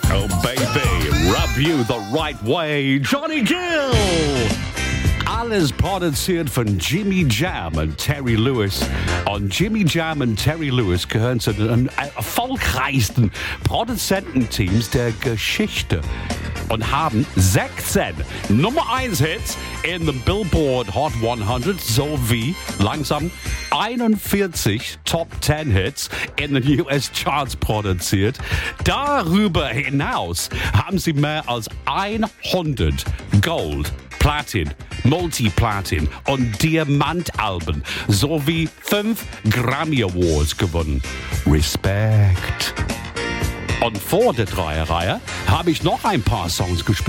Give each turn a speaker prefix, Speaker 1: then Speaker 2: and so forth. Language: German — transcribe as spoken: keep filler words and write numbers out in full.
Speaker 1: Oh baby, rub you the right way, Johnny Gill. Alles produziert von Jimmy Jam und Terry Lewis. Und Jimmy Jam und Terry Lewis gehören zu den erfolgreichsten Produzententeams der Geschichte und haben sechzehn Nummer eins Hits in den Billboard Hot hundert sowie langsam einundvierzig Top zehn Hits in den U S Charts produziert. Darüber hinaus haben sie mehr als hundert Gold, Platin, Multiplatin und Diamantalben sowie fünf Grammy Awards gewonnen. Respekt. Und vor der Dreierreihe habe ich noch ein paar Songs gespielt.